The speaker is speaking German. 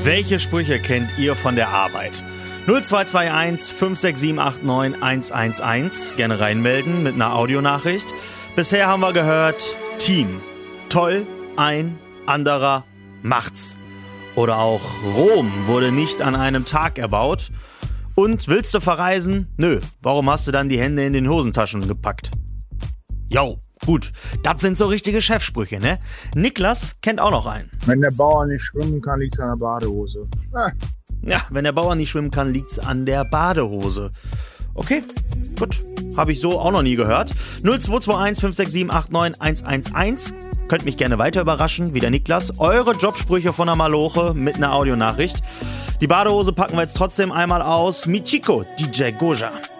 Welche Sprüche kennt ihr von der Arbeit? 0221 56789 111. Gerne reinmelden mit einer Audionachricht. Bisher haben wir gehört, Team. Toll, ein anderer macht's. Oder auch Rom wurde nicht an einem Tag erbaut. Und willst du verreisen? Nö. Warum hast du dann die Hände in den Hosentaschen gepackt? Jo, gut. Das sind so richtige Chefsprüche, ne? Niklas kennt auch noch einen. Wenn der Bauer nicht schwimmen kann, liegt's an der Badehose. Ja, wenn der Bauer nicht schwimmen kann, liegt's an der Badehose. Okay, gut. Habe ich so auch noch nie gehört. 0221 56789 111. Könnt mich gerne weiter überraschen, wie der Niklas. Eure Jobsprüche von der Maloche mit einer Audionachricht. Die Badehose packen wir jetzt trotzdem einmal aus. Michiko, DJ Goja.